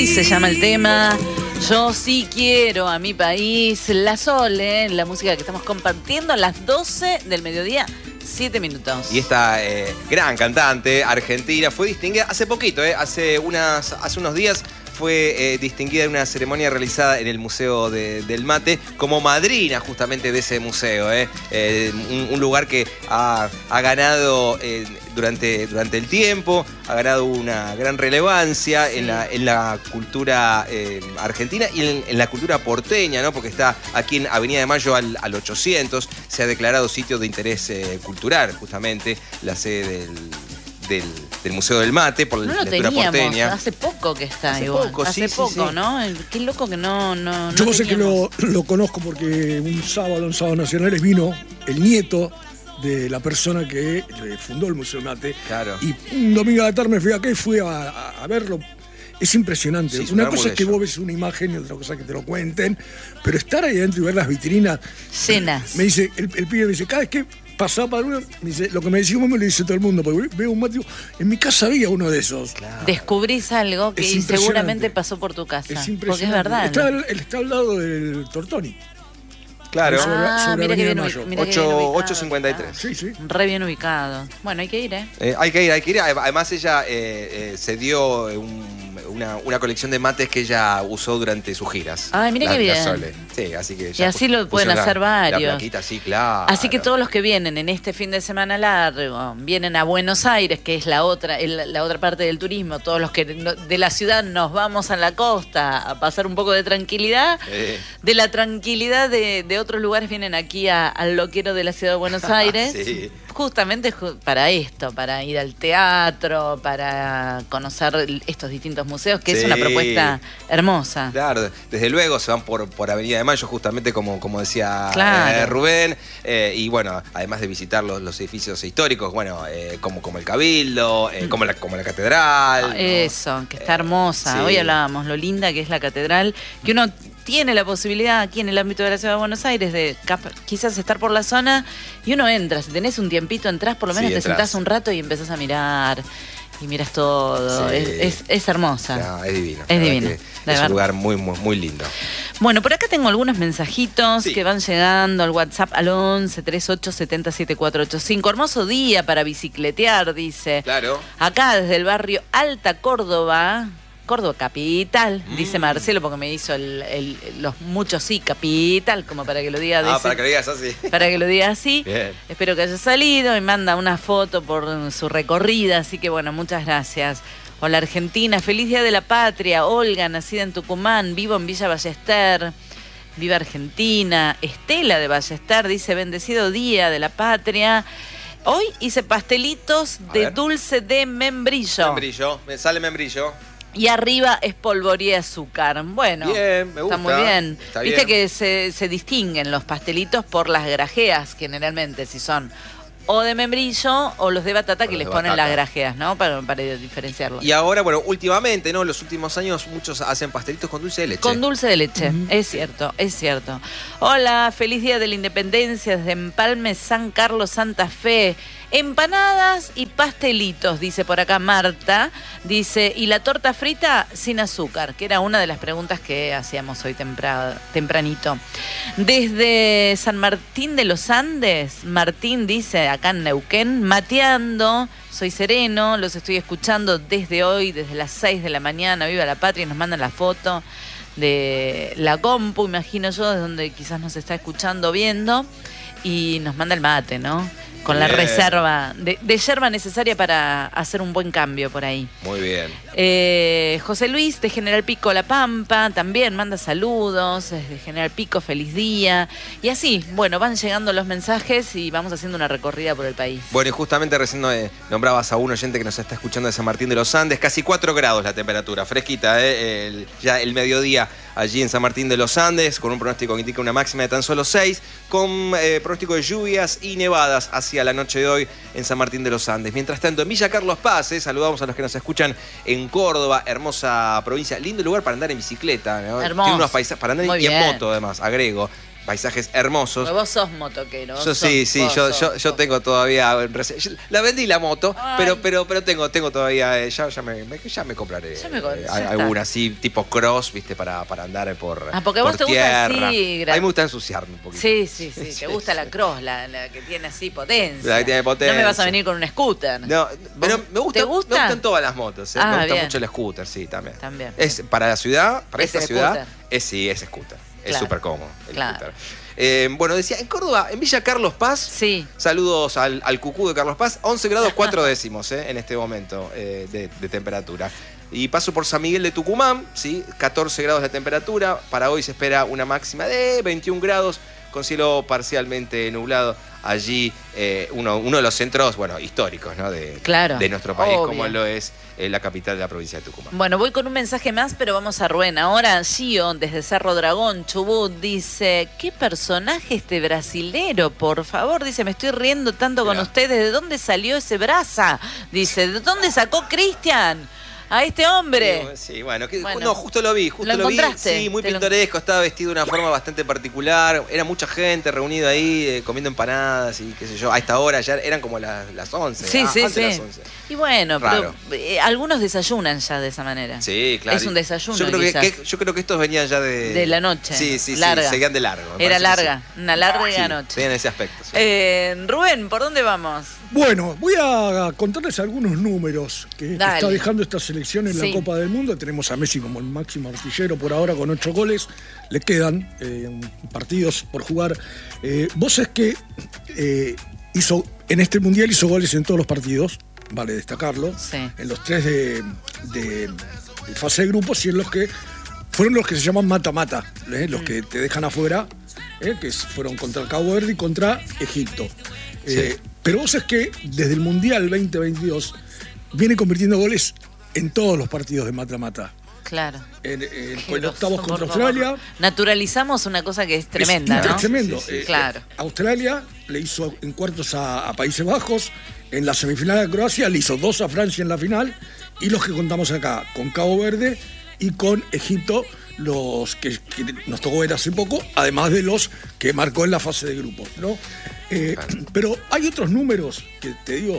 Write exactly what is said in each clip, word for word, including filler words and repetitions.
Así se llama el tema. Yo sí quiero a mi país. La Sol, ¿eh? La música que estamos compartiendo a las doce del mediodía. Siete minutos. Y esta eh, gran cantante argentina fue distinguida hace poquito, eh, hace, unas, hace unos días fue eh, distinguida en una ceremonia realizada en el Museo de, del Mate como madrina justamente de ese museo. Eh, eh, un, un lugar que ha, ha ganado eh, durante, durante el tiempo, ha ganado una gran relevancia sí. en, la, en la cultura eh, argentina y en, en la cultura porteña, ¿no? Porque está aquí en Avenida de Mayo al, al ochocientos, se ha declarado sitio de interés eh, cultural justamente, la sede del... Del, del Museo del Mate, por no la lectura porteña. Hace poco que está, hace igual. Poco, hace sí, poco, sí, sí. ¿no? Qué loco que no, no, no Yo sé que lo, lo conozco porque un sábado, en Sábado Nacionales, vino el nieto de la persona que fundó el Museo del Mate. Claro. Y un domingo a la tarde me fui acá y fui a, a, a verlo. Es impresionante. Sí, una cosa es que vos ves una imagen y otra cosa es que te lo cuenten, pero estar ahí adentro y ver las vitrinas llenas. Me dice, el, el pibe me dice, cada vez que pasaba para uno, me dice, lo que me decía me lo dice todo el mundo, porque veo un mate, en mi casa había uno de esos. Claro. Descubrís algo que seguramente pasó por tu casa. Es porque es verdad. Está, ¿no? Está al lado del Tortoni. Claro. Sobre, ah, sobre mira que bien, ocho cincuenta y tres. Sí, sí. Re bien ubicado. Bueno, hay que ir, ¿eh? eh hay que ir, hay que ir. Además ella eh, eh, se dio un... Una, una colección de mates que ella usó durante sus giras. Ay, mira qué bien. Sole. Sí, así que y así lo pueden hacer la, varios. La plaquita, sí, claro. Así que todos los que vienen en este fin de semana largo, vienen a Buenos Aires, que es la otra, el, la otra parte del turismo, todos los que de la ciudad nos vamos a la costa a pasar un poco de tranquilidad, eh. de la tranquilidad de, de otros lugares vienen aquí a, al loquero de la ciudad de Buenos Aires. Sí. Justamente para esto, para ir al teatro, para conocer estos distintos museos, que sí. es una propuesta hermosa. Claro, desde luego se van por, por Avenida de Mayo, justamente como, como decía claro. eh, Rubén, eh, y bueno, además de visitar los, los edificios históricos, bueno, eh, como, como el Cabildo, eh, como, la, como la Catedral. ¿no? Eso, que está hermosa. Eh, sí. Hoy hablábamos lo linda que es la Catedral, que uno tiene la posibilidad aquí en el ámbito de la ciudad de Buenos Aires de quizás estar por la zona y uno entra, si tenés un tiempito, entrás, por lo menos sí, te sentás un rato y empezás a mirar y miras todo. Sí. Es, es, es hermosa. No, es divino. Es divino. Es un lugar muy, muy, muy lindo. Bueno, por acá tengo algunos mensajitos sí. que van llegando al WhatsApp al once, treinta y ocho, setenta, setenta y cuatro ochenta y cinco. Hermoso día para bicicletear, dice. Claro. Acá desde el barrio Alta Córdoba. Córdoba capital, mm. dice Marcelo, porque me hizo el, el, los muchos sí, capital, como para que lo diga de Ah, ese, para que lo digas así. Para que lo diga así. Bien. Espero que haya salido, me manda una foto por su recorrida, así que bueno, muchas gracias. Hola Argentina, feliz Día de la Patria. Olga, nacida en Tucumán, vivo en Villa Ballester. Viva Argentina. Estela de Ballester dice, bendecido Día de la Patria. Hoy hice pastelitos A de ver. dulce de membrillo. Membrillo, me sale membrillo. Y arriba espolvoreé azúcar. Bueno, bien, me gusta, está muy bien. Está Viste bien. que se, se distinguen los pastelitos por las grajeas, generalmente, si son o de membrillo o los de batata, o que les ponen batata. Las grajeas, ¿no? Para, para diferenciarlos. Y ahora, bueno, últimamente, ¿no? Los últimos años muchos hacen pastelitos con dulce de leche. Con dulce de leche, uh-huh. es cierto, es cierto. Hola, feliz Día de la Independencia desde Empalme, San Carlos, Santa Fe. Empanadas y pastelitos, dice por acá Marta. Dice, y la torta frita sin azúcar, que era una de las preguntas que hacíamos hoy tempra- tempranito. Desde San Martín de los Andes, Martín dice, acá en Neuquén, mateando, soy sereno, los estoy escuchando desde hoy, desde las seis de la mañana, viva la patria, nos mandan la foto de la compu, imagino yo, desde donde quizás nos está escuchando, viendo, y nos manda el mate, ¿no? Con la bien. reserva de, de yerba necesaria para hacer un buen cambio por ahí. Muy bien. Eh, José Luis de General Pico La Pampa también manda saludos. Desde General Pico, feliz día. Y así, bueno, van llegando los mensajes y vamos haciendo una recorrida por el país. Bueno, y justamente recién eh, nombrabas a un oyente que nos está escuchando de San Martín de los Andes. Casi cuatro grados la temperatura, fresquita, eh, el, ya el mediodía allí en San Martín de los Andes, con un pronóstico que indica una máxima de tan solo seis, con eh, pronóstico de lluvias y nevadas hacia la noche de hoy en San Martín de los Andes. Mientras tanto, en Villa Carlos Paz, eh, saludamos a los que nos escuchan en Córdoba, hermosa provincia, lindo lugar para andar en bicicleta, ¿no? Hermoso. Tiene unos paisajes para andar Muy y bien. en moto además, agrego. paisajes hermosos. Vos sos motoquero. Yo sí, sí, yo, sos, yo, sos. yo tengo todavía. La vendí la moto, Ay. pero pero pero tengo tengo todavía. eh, Ya, ya, me, me- ya me compraré Ya me co- eh, ya está. alguna así, tipo cross, viste, para, para andar por. Ah, porque a por vos te gusta tierra. así, gra- A mí me gusta ensuciarme un poquito. Sí, sí, sí. Sí, Te gusta sí. la cross, la, la que tiene así potencia. La que tiene potencia. No me vas a venir con un scooter. No, pero me, gusta, ¿Te gusta? me gustan todas las motos. eh, Ah, me gusta bien. mucho el scooter, sí, también. También. Es para la ciudad, para Es esta el ciudad, scooter. es sí, es scooter. Es Claro. súper cómodo el Claro. scooter. Eh, bueno, decía, en Córdoba, en Villa Carlos Paz, Sí. saludos al, al cucú de Carlos Paz, once grados cuatro décimos eh, en este momento eh, de, de temperatura. Y paso por San Miguel de Tucumán, ¿sí? catorce grados de temperatura. Para hoy se espera una máxima de veintiún grados, con cielo parcialmente nublado. Allí eh, uno, uno de los centros, bueno, históricos, ¿no? de, Claro, de nuestro país, obvio. como lo es eh, la capital de la provincia de Tucumán. Bueno, voy con un mensaje más, pero vamos a Rubén. Ahora Gio, desde Cerro Dragón, Chubut, dice, ¿qué personaje este brasilero? Por favor, dice, me estoy riendo tanto con Mirá. ustedes. ¿De dónde salió ese braza? Dice, ¿de dónde sacó Cristian a este hombre? Sí, bueno, que- Bueno. no, justo lo vi, justo ¿Lo lo, vi. encontraste? Sí, muy Te lo- pintoresco, estaba vestido de una forma bastante particular. Era mucha gente reunida ahí, eh, comiendo empanadas y qué sé yo. A esta hora ya eran como las, las once. Sí, ah, sí, antes de sí. las once. Y bueno, Raro. pero eh, algunos desayunan ya de esa manera. Sí, claro. Es un desayuno, Yo creo que, quizás. que- yo creo que estos venían ya de... De la noche. Sí, sí, Larga. sí, seguían de largo. me Era parece que larga, sí. una larga Sí, noche. tenían ese aspecto. sí. Eh, Rubén, ¿por dónde vamos? Bueno, voy a contarles algunos números que, que Dale. está dejando esta selección en Sí. la Copa del Mundo. Tenemos a Messi como el máximo artillero por ahora con ocho goles. Le quedan eh, partidos por jugar. Eh, vos es que eh, hizo en este Mundial hizo goles en todos los partidos, vale destacarlo. Sí. En los tres de, de- de fase de grupos y en los que fueron los que se llaman mata-mata, ¿eh? los que te dejan afuera, ¿eh? que fueron contra Cabo Verde y contra Egipto. Eh, pero vos es que desde el Mundial veinte veintidós viene convirtiendo goles en todos los partidos de mata-mata. Claro. En, en- Qué en octavos groso, contra por favor. Australia. Naturalizamos una cosa que es tremenda, Es, ¿no? es tremendo. Sí, sí, sí. Eh, Claro. eh, Australia le hizo en cuartos a, a Países Bajos, en la semifinal a Croacia le hizo dos a Francia en la final, y los que contamos acá, con Cabo Verde y con Egipto, los que, que nos tocó ver hace poco, además de los que marcó en la fase de grupos, ¿no? Eh, pero hay otros números que te digo,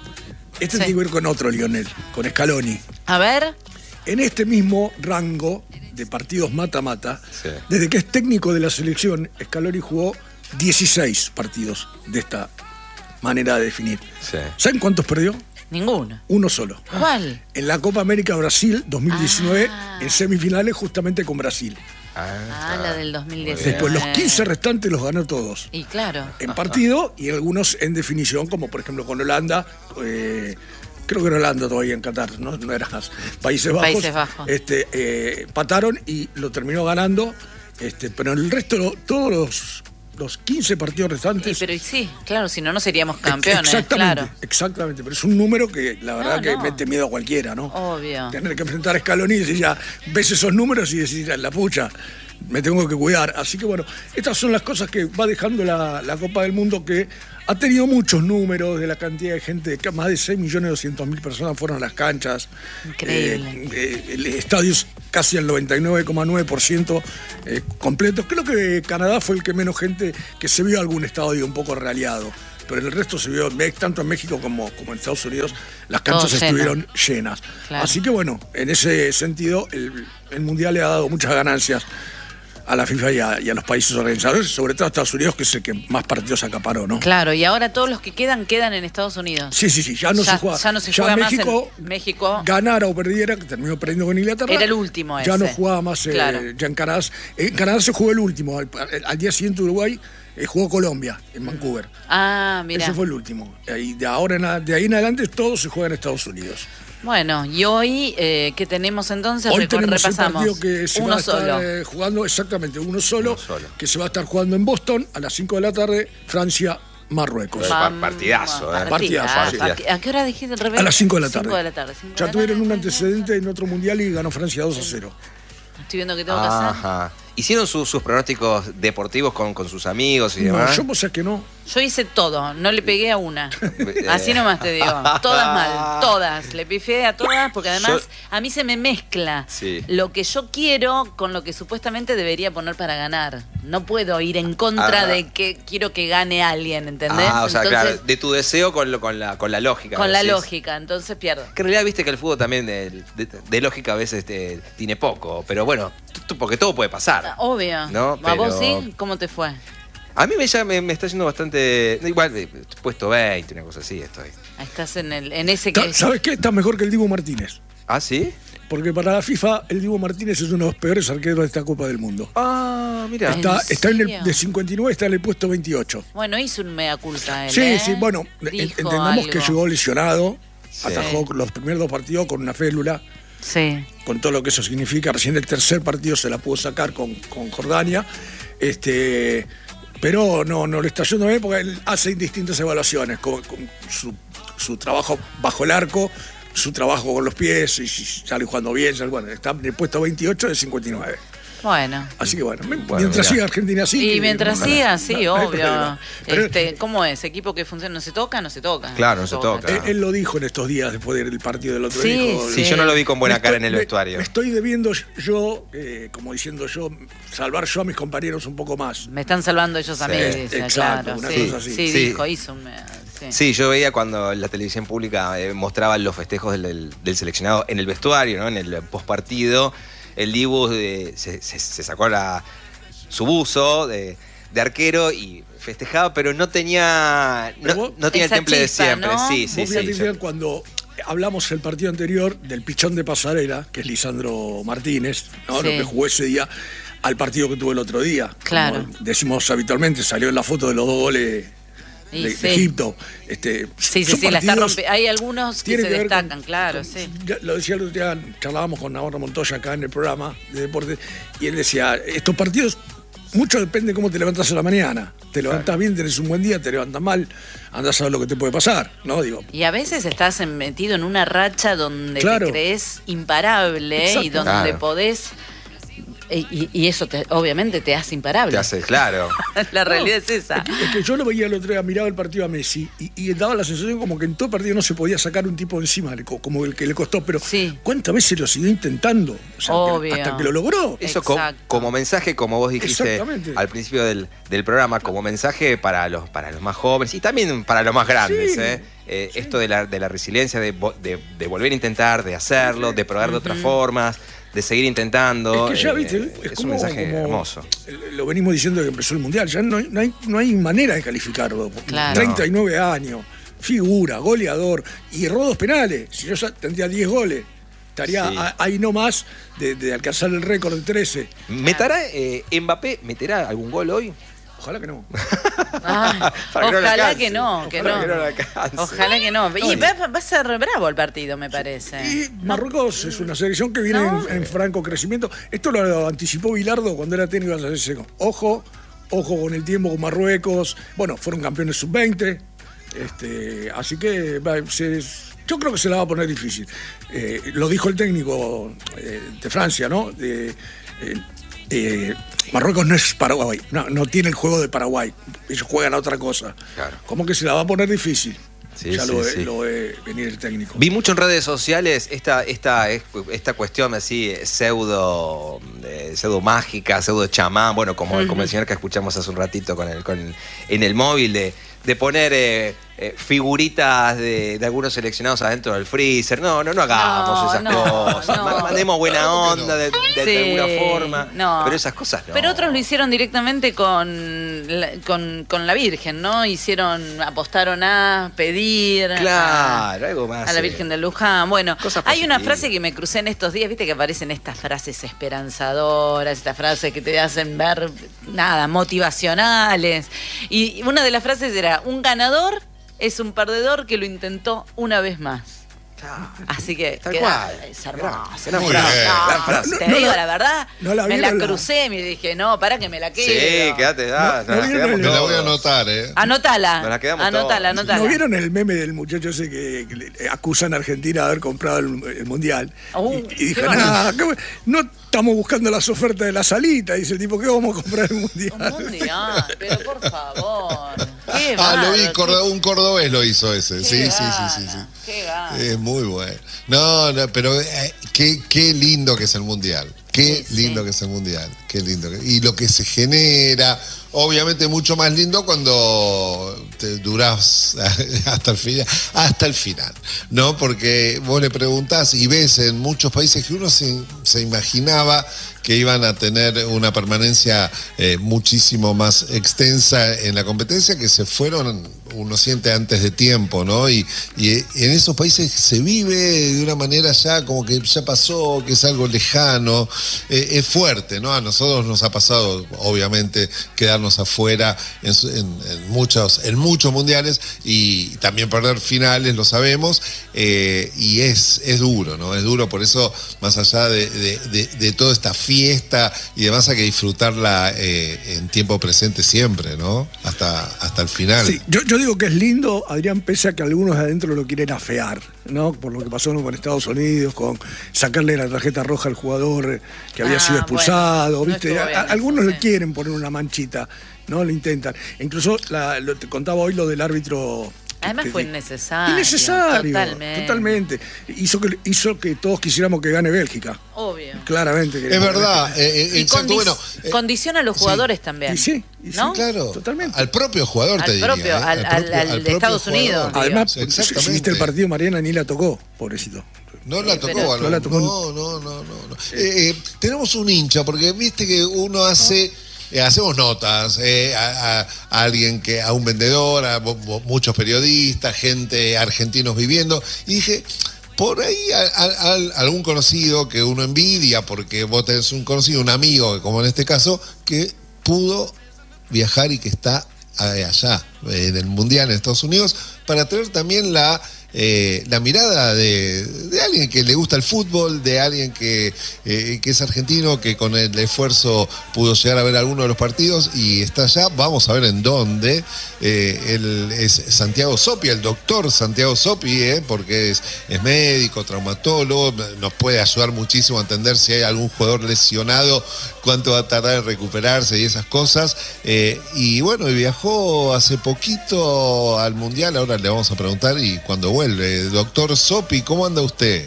este Sí. tiene que ver con otro Lionel, con Scaloni. A ver, En este mismo rango de partidos mata-mata, Sí. desde que es técnico de la selección, Scaloni jugó dieciséis partidos de esta manera de definir. Sí. ¿Saben cuántos perdió? ninguno. Uno solo. ¿Cuál? En la Copa América Brasil dos mil diecinueve, Ah. en semifinales justamente con Brasil. Ah, la del dos mil diecinueve. Después los quince restantes los ganó todos. Y claro. En partido y algunos en definición, como por ejemplo con Holanda, eh, creo que era Holanda todavía en Qatar, no, no era más. Países Bajos, Países Bajos. Este, eh, empataron y lo terminó ganando, este, pero en el resto, todos los, los quince partidos Y, restantes... pero y sí, claro, si no, no seríamos ex- campeones, exactamente, claro. exactamente, pero es un número que la verdad No, que no. mete miedo a cualquiera, ¿no? Obvio. Tener que enfrentar a Scaloni y decir ya, ves esos números y decís, la pucha, me tengo que cuidar. Así que bueno, estas son las cosas que va dejando la, la Copa del Mundo, que ha tenido muchos números de la cantidad de gente, que más de seis millones doscientas mil personas fueron a las canchas. Increíble. Eh, eh, el estadio es casi el noventa y nueve coma nueve por ciento eh, completo. Creo que Canadá fue el que menos gente, que se vio algún estadio un poco raleado. Pero el resto se vio, tanto en México como, como en Estados Unidos, las canchas Todo lleno. estuvieron llenas. Claro. Así que bueno, en ese sentido, el, el Mundial le ha dado muchas ganancias a la FIFA y a, y a los países organizadores, sobre todo a Estados Unidos, que es el que más partidos acaparó, ¿no? Claro, y ahora todos los que quedan, quedan en Estados Unidos. Sí, sí, sí, ya no Ya- se juega. ya no se juega más México, en México. ganara o perdiera, que terminó perdiendo con Inglaterra. Era el último Ya ese. no jugaba más, eh, Claro. ya en Canadá. En Canadá se jugó el último. Al, al día siguiente Uruguay eh, jugó Colombia, en Vancouver. Ah, mira. Ese fue el último. Y de, ahora en, a- de ahí en adelante todo se juega en Estados Unidos. Bueno, y hoy, eh, ¿qué tenemos entonces? Hoy Recor- tenemos el repasamos. partido que se Uno va a estar solo. eh, jugando, exactamente, uno solo, Uno solo. que se va a estar jugando en Boston a las cinco de la tarde, Francia, Marruecos. Va- Pam, partidazo, eh. Partidazo, partida. sí. ¿A, qué- a qué hora dijiste el revés? A las cinco de la tarde. cinco de la tarde. cinco de Ya la tuvieron tarde. un antecedente en otro mundial y ganó Francia dos a cero. Estoy viendo que tengo que hacer. Ajá. ¿Hicieron su- sus pronósticos deportivos con, con sus amigos y No, demás? yo pues que no. Yo hice todo, no le pegué a una. Así nomás te digo. Todas mal, todas. Le pifié a todas porque además Yo- a mí se me mezcla Sí. lo que yo quiero con lo que supuestamente debería poner para ganar. No puedo ir en contra Ah. de que quiero que gane alguien, ¿entendés? Ah, o sea, Entonces, claro, de tu deseo con, lo- con, la, con la lógica. con la decís. lógica, entonces pierdo. Que en realidad viste que el fútbol también de, de- de lógica a veces eh, tiene poco, pero bueno, t- t- porque todo puede pasar. Obvio. No, ¿A vos pero- sí? ¿Cómo te fue? A mí me, ya me, me está yendo bastante. Igual, eh, puesto veinte, una cosa así estoy. Estás en el en ese que Ta- ¿Sabes qué? Está mejor que el Dibu Martínez. ¿Ah, sí? Porque para la FIFA, el Dibu Martínez es uno de los peores arqueros de esta Copa del Mundo. Ah, mira. ¿En Está, está en serio? el de cincuenta y nueve, está en el puesto veintiocho. Bueno, hizo un mea culpa él, Sí, ¿eh? sí, bueno, en- Dijo entendamos que algo. llegó lesionado, Sí. atajó los primeros dos partidos con una félula, Sí. con todo lo que eso significa. Recién el tercer partido se la pudo sacar con, con Jordania. Este, pero no, no le está yendo bien porque él hace distintas evaluaciones, con, con su, su trabajo bajo el arco, su trabajo con los pies, y si sale jugando bien, sale, bueno, está en el puesto veintiocho de cincuenta y nueve. Bueno. Así que bueno, Bueno, mientras mirá. siga Argentina así. Y que- mientras no, siga, no, sí, no hay obvio. problema. Pero Este, ¿cómo es? Equipo que funciona, no se toca, no se toca. Claro, no se toca. él, él lo dijo en estos días después del partido del otro Sí, día. dijo, Sí, yo no lo vi con buena me cara estoy- en el me- vestuario. Me estoy debiendo yo, eh, como diciendo yo, salvar yo a mis compañeros un poco más. Me están salvando ellos a mí, Sí, dice, exacto, claro. una Sí, cosa así. sí, Sí. dijo, hizo un mea- sí. Sí, yo veía cuando la televisión pública eh, mostraban los festejos del, del- del seleccionado en el vestuario, ¿no? En el postpartido. El Dibu eh, se, se- se sacó la, su buzo de, de arquero y festejaba, pero no tenía Pero no, vos- no tenía el Esa temple de chispa, siempre. ¿no? Sí, sí, Vos sí. fíjate, yo- Fidel, cuando hablamos el partido anterior del pichón de pasarela, que es Lisandro Martínez, ¿no? Sí. Lo que jugó ese día al partido que tuvo el otro día. Claro. Como decimos habitualmente, salió en la foto de los dos goles Y de, sí. de Egipto. Este, Sí, sí, son sí, la está partidos- rompi- Hay algunos que tiene se que ver destacan, con- claro, con- sí. ya lo decía el otro día, charlábamos con Navarro Montoya acá en el programa de deporte, y él decía, estos partidos, mucho depende de cómo te levantas a la mañana. Te levantas bien, tenés un buen día, te levantas mal, andás a ver lo que te puede pasar, ¿no? Digo, Y a veces estás en- metido en una racha donde Claro. te crees imparable y Exacto. donde Claro. podés. Y, y eso te- obviamente te hace imparable. Te hace, claro. La realidad es esa. Es que, es que yo lo veía el otro día, miraba el partido a Messi y, y daba la sensación como que en todo partido no se podía sacar un tipo de encima, le co- como el que le costó, pero Sí. ¿cuántas veces lo siguió intentando? O sea, que- Obvio. hasta que lo logró. Eso co- Exacto. como mensaje, como vos dijiste Exactamente. al principio del, del programa, como mensaje para los, para los más jóvenes y también para los más grandes. Sí. ¿eh? Eh, Esto de la, de la resiliencia, de, vo- de- de volver a intentar, de hacerlo, de probar de otras formas, de seguir intentando. Es que ya, eh, viste, es, es como, un mensaje como- hermoso. Lo venimos diciendo que empezó el Mundial, ya no hay, no hay, no hay manera de calificarlo. Claro. treinta y nueve años, figura, goleador y erró dos penales. Si yo ya tendría diez goles, estaría Sí. a- ahí nomás de, de alcanzar el récord de trece. ¿Meterá, eh, Mbappé, meterá algún gol hoy? Ojalá que no. Ay, Para que no le ojalá alcance. que no, que Ojalá no. que no le alcance. Ojalá que no. Y va, va a ser bravo el partido, me parece. Y Marruecos es una selección que viene No. en, en franco crecimiento. Esto lo anticipó Bilardo cuando era técnico de la selección. Ojo, ojo con el tiempo con Marruecos. Bueno, fueron campeones sub veinte. Este, así que va, se- yo creo que se la va a poner difícil. Eh, lo dijo el técnico eh, de Francia, ¿no? De, eh, eh, Marruecos no es Paraguay, no, no tiene el juego de Paraguay. Ellos juegan a otra cosa. Claro. ¿Cómo que se la va a poner difícil? Sí, ya sí, lo, ve, sí. lo ve venir el técnico. Vi mucho en redes sociales esta, esta, esta cuestión así pseudo, eh, pseudo mágica, pseudo chamán, bueno, como, como el señor que escuchamos hace un ratito con el, con, en el móvil, de, de poner eh, eh, figuritas de, de algunos seleccionados adentro del freezer. No, no, no hagamos No, esas no, cosas. no. Ma- Mandemos buena Claro que onda de, de- de Sí, alguna forma. no. Pero esas cosas no. Pero otros lo hicieron directamente con la, con, con la Virgen, ¿no? Hicieron, apostaron a pedir a- Claro, algo más. a la eh. Virgen de Luján. Bueno, Cosas hay una positivas. frase que me crucé en estos días, viste que aparecen estas frases esperanzadoras, estas frases que te hacen ver, nada, motivacionales. Y una de las frases era, un ganador es un perdedor que lo intentó una vez más. Así que Tal queda, cual. es hermoso. Gran Muy frase, bien. No, gran frase. te No, digo no, la verdad, no la me la vieron la- crucé y me dije, no, para que me la quedo. Sí, quédate, ah, No, nos no la vieron quedamos el- Me la voy a todos. anotar, ¿eh? Anótala, Nos la quedamos anótala, todos. anótala. ¿No vieron el meme del muchacho ese que, que le acusan a Argentina de haber comprado el, el Mundial? Uh, y, y qué dijo, bárbaro. "Nah, ¿qué- no estamos buscando las ofertas de la salita". Dice el tipo, ¿qué vamos a comprar el Mundial? Un mundial, pero por favor. Qué Ah, lo vi, bárbaro, cordo- un cordobés lo hizo ese. qué Sí, sí, sí, gana, sí, sí. Qué gana. Es muy bueno. No, no, pero eh, qué, qué lindo que es el Mundial. Qué Sí, lindo sí. que es el Mundial. Qué lindo. que- Y lo que se genera, obviamente mucho más lindo cuando te durás hasta el final, hasta el final, ¿no? Porque vos le preguntás y ves en muchos países que uno se, se imaginaba que iban a tener una permanencia eh, muchísimo más extensa en la competencia, que se fueron, uno siente, antes de tiempo, ¿no? Y, y en esos países se vive de una manera ya como que ya pasó, que es algo lejano, eh, es fuerte, ¿no? A nosotros nos ha pasado, obviamente, quedarnos afuera en, su- en- en muchos, en muchos mundiales y también perder finales, lo sabemos, eh, y es, es duro, ¿no? Es duro, por eso, más allá de, de- de- de toda esta fiesta y demás, hay que disfrutarla eh, en tiempo presente siempre, ¿no? Hasta, hasta el final. Sí, yo, yo digo que es lindo, Adrián, pese a que algunos de adentro lo quieren afear, ¿no? Por lo que pasó con Estados Unidos, con sacarle la tarjeta roja al jugador que había Ah, sido expulsado, bueno, no ¿viste? estuvo A- bien a- eso, algunos sí. le quieren poner una manchita, ¿no? Lo intentan. E incluso la- lo- te contaba hoy lo del árbitro. Además que- fue que- innecesario. Innecesario, Totalmente. totalmente. Hizo que, hizo que todos quisiéramos que gane Bélgica. Obvio. Claramente. Es queríamos verdad, ganar. eh, eh, Y exacto, condi- bueno. eh, condiciona a los jugadores también. Y sí, y sí, ¿no? Claro, Totalmente. al propio jugador Al te diría. propio, ¿eh? al- al- propio- al de propio Estados jugador. Unidos. Además, Sí, si exactamente. viste el partido, Mariana ni la tocó, pobrecito. No la tocó, pero- Balón. No la tocó. No, no, no, no. no. Eh, eh, tenemos un hincha, porque viste que uno hace, eh, hacemos notas eh, a, a- a alguien que, a un vendedor, a bo- bo- muchos periodistas, gente argentinos viviendo, y dije, por ahí a- a- a- algún conocido que uno envidia, porque vos tenés un conocido, un amigo, como en este caso, que pudo viajar y que está eh, allá, eh, en el Mundial en Estados Unidos, para traer también la eh, la mirada de, de alguien que le gusta el fútbol, de alguien que, eh, que es argentino, que con el esfuerzo pudo llegar a ver alguno de los partidos y está allá. Vamos a ver en dónde. Eh, él es Santiago Sopi, el doctor Santiago Sopi, eh, porque es, es médico, traumatólogo, nos puede ayudar muchísimo a entender si hay algún jugador lesionado, cuánto va a tardar en recuperarse y esas cosas. Eh, y bueno, y viajó hace poquito al Mundial, ahora le vamos a preguntar y cuando vuelve. Doctor Sopi, ¿cómo anda usted?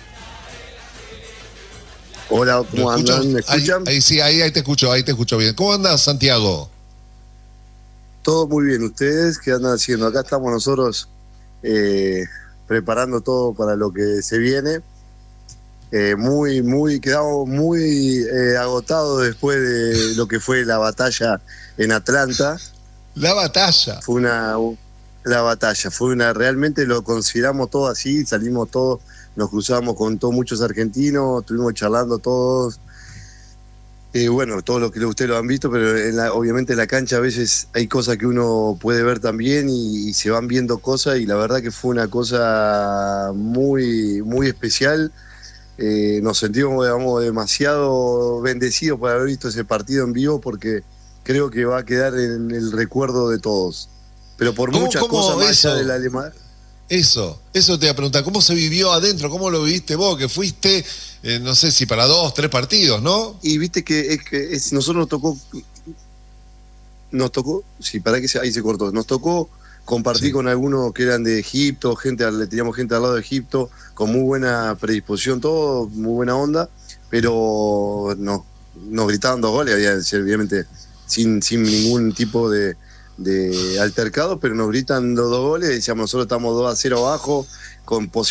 Hola, ¿Lo ¿cómo escucho? andan? ¿Me Ahí, escuchan? ahí sí, ahí, ahí te escucho, ahí te escucho bien. ¿Cómo andas, Santiago? Todo muy bien. ¿Ustedes qué andan haciendo? Acá estamos nosotros eh, preparando todo para lo que se viene. Eh, muy, muy, quedamos muy eh, agotados después de lo que fue la batalla en Atlanta. La batalla. Fue una, la batalla, fue una, realmente lo consideramos todo así, salimos todos, nos cruzamos con todos muchos argentinos, estuvimos charlando todos. Eh, bueno, todo lo que ustedes lo han visto, pero en la, obviamente en la cancha a veces hay cosas que uno puede ver también y, y se van viendo cosas y la verdad que fue una cosa muy, muy especial. Eh, nos sentimos, digamos, demasiado bendecidos por haber visto ese partido en vivo porque creo que va a quedar en el recuerdo de todos. Pero por ¿Cómo- muchas cómo cosas más eso? allá del alemán. Eso, eso te iba a preguntar. ¿Cómo se vivió adentro? ¿Cómo lo viviste vos? Que fuiste, eh, no sé si para dos, tres partidos, ¿no? Y viste que es que es, nosotros nos tocó, nos tocó, sí, para que se, ahí se cortó, nos tocó compartir Sí. con algunos que eran de Egipto, gente, le teníamos gente al lado de Egipto, con muy buena predisposición, todo, muy buena onda, pero no, nos gritaban dos goles, había, obviamente sin, sin ningún tipo de, de altercado, pero nos gritan los dos goles, decíamos nosotros estamos dos a cero abajo, con posibilidades